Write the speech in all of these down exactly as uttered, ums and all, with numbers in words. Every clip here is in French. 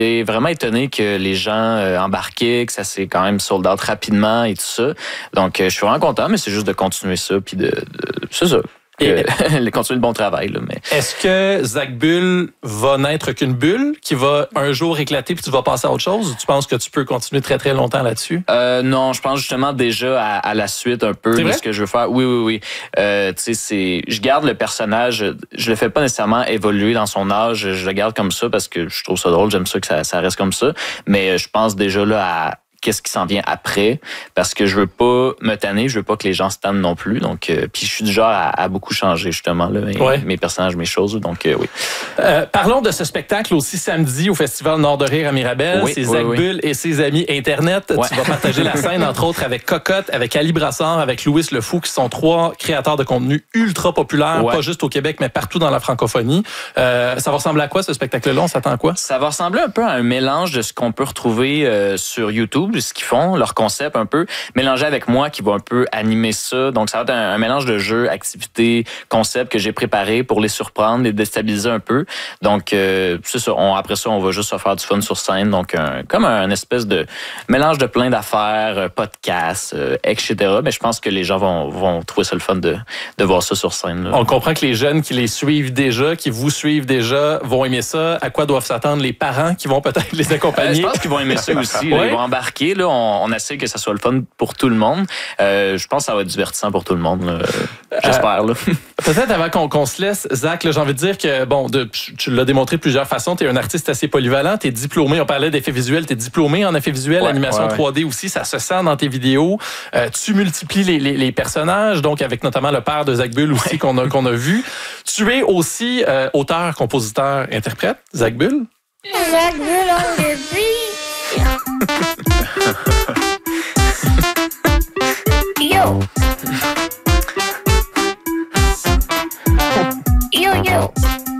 J'ai vraiment étonné que les gens euh, embarquaient, que ça s'est quand même sold out rapidement et tout ça. Donc, euh, je suis vraiment content, mais c'est juste de continuer ça, puis de, de c'est ça. Et continuer le bon travail. Là, mais... Est-ce que Zach Bull va n'être qu'une bulle qui va un jour éclater puis tu vas passer à autre chose, ou tu penses que tu peux continuer très très longtemps là-dessus? Euh, non, je pense justement déjà à, à la suite un peu de ce que je veux faire. Oui, oui, oui. Euh, tu sais, c'est, je garde le personnage, je le fais pas nécessairement évoluer dans son âge, je le garde comme ça parce que je trouve ça drôle, j'aime ça que ça, ça reste comme ça. Mais je pense déjà là à qu'est-ce qui s'en vient après, parce que je veux pas me tanner, je veux pas que les gens se tannent non plus. Donc, euh, puis je suis du genre à, à beaucoup changer justement là, mes, ouais. mes personnages, mes choses. Donc, euh, oui. Euh, parlons de ce spectacle aussi samedi au Festival Nord de Rire à Mirabel. Oui, c'est oui, Zach oui. Bull et ses amis Internet. Ouais. Tu vas partager la scène entre autres avec Cocotte, avec Ali Brassard, avec Louis Le Fou, qui sont trois créateurs de contenu ultra populaires, ouais. pas juste au Québec, mais partout dans la francophonie. Euh, ça va ressembler à quoi ce spectacle-là? On s'attend à quoi? Ça va ressembler un peu à un mélange de ce qu'on peut retrouver euh, sur YouTube, ce qu'ils font, leur concept un peu, mélangé avec moi qui va un peu animer ça. Donc, ça va être un, un mélange de jeux, activités, concepts que j'ai préparés pour les surprendre, les déstabiliser un peu. Donc, euh, c'est ça. On, après ça, on va juste se faire du fun sur scène. Donc, un, comme un espèce de mélange de plein d'affaires, podcasts, euh, et cetera. Mais je pense que les gens vont, vont trouver ça le fun de, de voir ça sur scène. Là. On comprend que les jeunes qui les suivent déjà, qui vous suivent déjà, vont aimer ça. À quoi doivent s'attendre les parents qui vont peut-être les accompagner? Euh, je pense qu'ils vont aimer ça aussi. Là. Ouais. Ils vont embarquer. Là. On, on essaie que ça soit le fun pour tout le monde. Euh, je pense que ça va être divertissant pour tout le monde. Là. J'espère. Là. Euh, peut-être avant qu'on, qu'on se laisse, Zach, là, j'ai envie de dire que, bon, de, tu l'as démontré de plusieurs façons. Tu es un artiste assez polyvalent. Tu es diplômé, on parlait d'effets visuels, tu es diplômé en effets visuels, ouais, animation ouais, ouais. trois D aussi. Ça se sent dans tes vidéos. Euh, tu multiplies les, les, les personnages, donc avec notamment le père de Zach Bull aussi ouais. qu'on, a, qu'on a vu. Tu es aussi euh, auteur, compositeur, interprète, Zach Bull. Zach Bull on the beat. Yo. Yo, yo.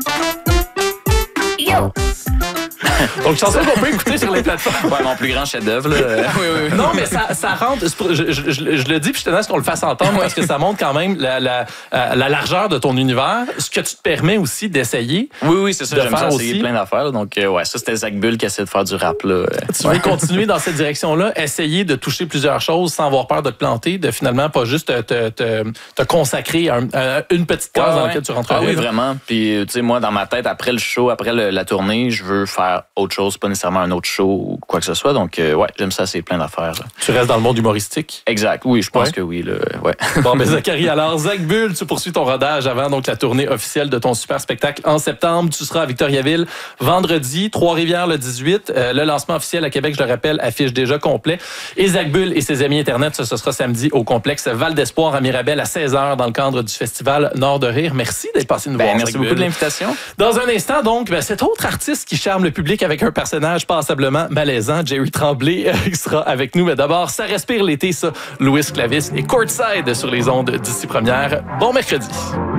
Yo. Donc, chanson qu'on peut écouter sur les plateformes. Ouais, mon plus grand chef-d'œuvre. Là. oui, oui, oui. Non, mais ça, ça rentre. Je, je, je, je le dis, puis je tenais à ce qu'on le fasse entendre parce que ça montre quand même la, la, la largeur de ton univers. Ce que tu te permets aussi d'essayer. Oui, oui, c'est ça. De j'aime faire ça essayer aussi. plein d'affaires. Donc, euh, ouais, ça, c'était Zach Bull qui essaie de faire du rap. Là. Tu veux continuer dans cette direction-là, essayer de toucher plusieurs choses sans avoir peur de te planter, de finalement pas juste te, te, te, te consacrer à, un, à une petite case ouais, dans ouais. laquelle tu rentres. Ah oui, vraiment. Puis, tu sais, moi, dans ma tête, après le show, après le, la tournée, je veux faire autre chose, pas nécessairement un autre show ou quoi que ce soit. Donc, euh, ouais, j'aime ça, c'est plein d'affaires. Là. Tu restes dans le monde humoristique? Exact. Oui, je pense ouais. que oui. Là, ouais. Bon, ben Zachary, alors, Zach Bull, tu poursuis ton rodage avant donc la tournée officielle de ton super spectacle en septembre. Tu seras à Victoriaville vendredi, Trois-Rivières le dix-huit. Euh, le lancement officiel à Québec, je le rappelle, affiche déjà complet. Et Zach Bull et ses amis Internet, ça, ce sera samedi au complexe Val d'Espoir à Mirabel à seize heures dans le cadre du Festival Nord de Rire. Merci d'être passé nous ben, voir. Merci Zach beaucoup Bull. de l'invitation. Dans un instant, donc, ben, cet autre artiste qui charme le public avec un personnage passablement malaisant, Jerry Tremblay, euh, qui sera avec nous. Mais d'abord, ça respire l'été, ça. Louis Clavis et Courtside sur les ondes d'ici première. Bon mercredi.